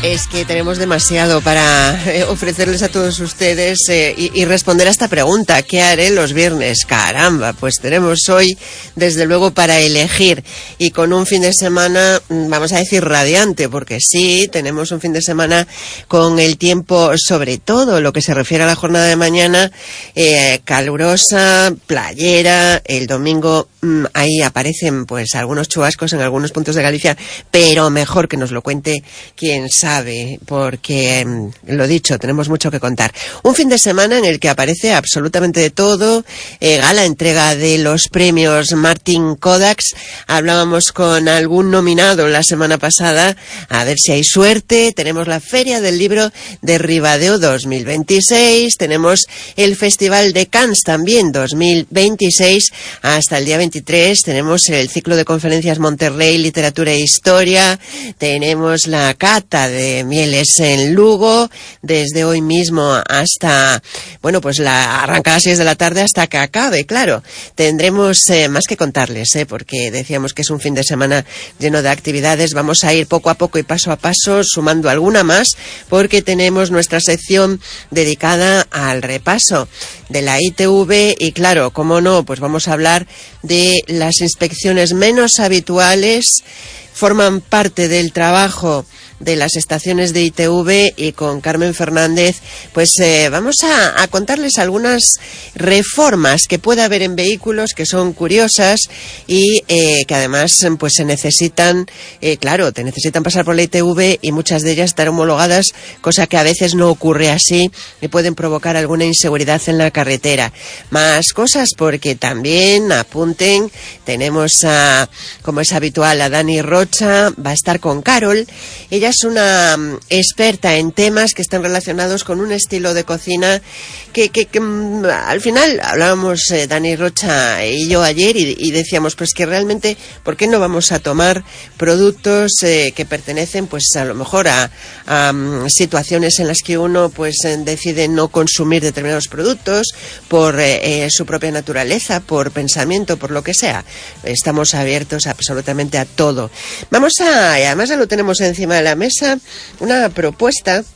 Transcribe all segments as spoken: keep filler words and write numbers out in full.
Es que tenemos demasiado para eh, ofrecerles a todos ustedes eh, y, y responder a esta pregunta. ¿Qué haré los viernes? Caramba, pues tenemos hoy, desde luego, para elegir. Y con un fin de semana, vamos a decir, radiante, porque sí, tenemos un fin de semana con el tiempo, sobre todo lo que se refiere a la jornada de mañana, eh, calurosa, playera. El domingo mmm, ahí aparecen pues algunos chubascos en algunos puntos de Galicia, pero mejor que nos lo cuente quien sabe. Porque, lo dicho, tenemos mucho que contar. Un fin de semana en el que aparece absolutamente de todo. Eh, gala entrega de los premios Martin Kodaks. Hablábamos con algún nominado la semana pasada, a ver si hay suerte. Tenemos la Feria del Libro de Ribadeo dos mil veintiséis. Tenemos el Festival de Cannes también dos mil veintiséis hasta el día veintitrés. Tenemos el ciclo de conferencias Monterrey, Literatura e Historia. Tenemos la cata de De mieles en Lugo, desde hoy mismo hasta, bueno, pues la arranca a las seis de la tarde hasta que acabe, claro. Tendremos eh, más que contarles, eh, porque decíamos que es un fin de semana lleno de actividades. Vamos a ir poco a poco y paso a paso sumando alguna más, porque tenemos nuestra sección dedicada al repaso de la I T V y, claro, cómo no, pues vamos a hablar de las inspecciones menos habituales. Forman parte del trabajo de las estaciones de I T V, y con Carmen Fernández pues eh, vamos a, a contarles algunas reformas que puede haber en vehículos que son curiosas y eh, que además pues se necesitan, eh, claro, te necesitan pasar por la I T V y muchas de ellas estar homologadas, cosa que a veces no ocurre así y pueden provocar alguna inseguridad en la carretera. Más cosas, porque también, apunten, tenemos a, como es habitual, a Dani Rocha. Va a estar con Carol. Ella es una um, experta en temas que están relacionados con un estilo de cocina que, que, que um, al final hablábamos eh, Dani Rocha y yo ayer y, y decíamos pues que realmente ¿por qué no vamos a tomar productos eh, que pertenecen pues a lo mejor a, a um, situaciones en las que uno pues eh, decide no consumir determinados productos por eh, eh, su propia naturaleza, por pensamiento, por lo que sea? Estamos abiertos absolutamente a todo. Vamos a, y además ya lo tenemos encima de la mesa, una propuesta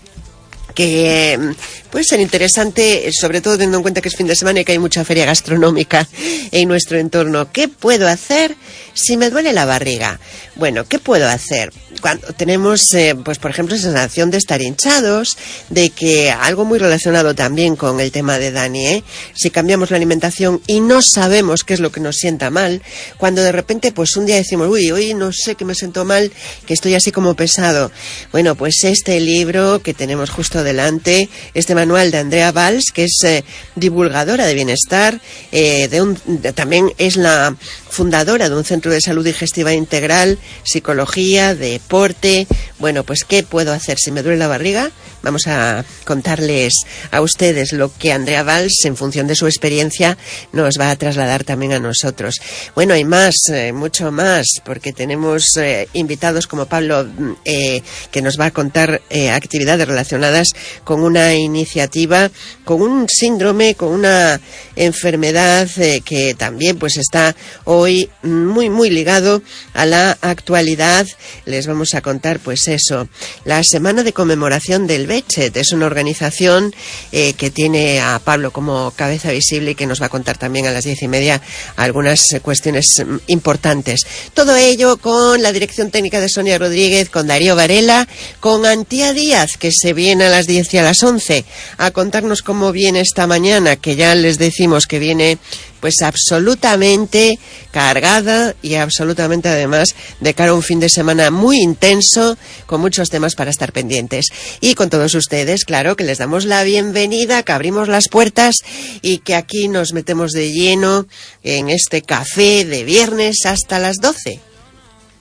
que puede ser interesante, sobre todo teniendo en cuenta que es fin de semana y que hay mucha feria gastronómica en nuestro entorno. ¿Qué puedo hacer si me duele la barriga? Bueno, ¿qué puedo hacer? Cuando tenemos, eh, pues por ejemplo, sensación de estar hinchados, de que algo muy relacionado también con el tema de Dani, ¿eh? Si cambiamos la alimentación y no sabemos qué es lo que nos sienta mal, cuando de repente pues un día decimos, uy, hoy no sé que me siento mal, que estoy así como pesado. Bueno, pues este libro que tenemos justo delante, este manual de Andrea Valls, que es eh, divulgadora de bienestar, eh, de un, de, también es la fundadora de un centro de salud digestiva integral, psicología, deporte. Bueno, pues ¿qué puedo hacer si me duele la barriga? Vamos a contarles a ustedes lo que Andrea Valls, en función de su experiencia, nos va a trasladar también a nosotros. Bueno, hay más, eh, mucho más, porque tenemos eh, invitados como Pablo, eh, que nos va a contar eh, actividades relacionadas con una iniciativa, con un síndrome, con una enfermedad eh, que también pues está hoy muy muy ligado a la actualidad. Les vamos a contar pues eso, la semana de conmemoración del V I C H. Es una organización eh, que tiene a Pablo como cabeza visible y que nos va a contar también a las diez y media algunas cuestiones importantes. Todo ello con la dirección técnica de Sonia Rodríguez, con Darío Varela, con Antía Díaz, que se viene a las diez y a las once a contarnos cómo viene esta mañana, que ya les decimos que viene pues absolutamente cargada y absolutamente además de cara a un fin de semana muy intenso, con muchos temas para estar pendientes. Y con todos ustedes, claro, que les damos la bienvenida, que abrimos las puertas y que aquí nos metemos de lleno en este café de viernes hasta las doce.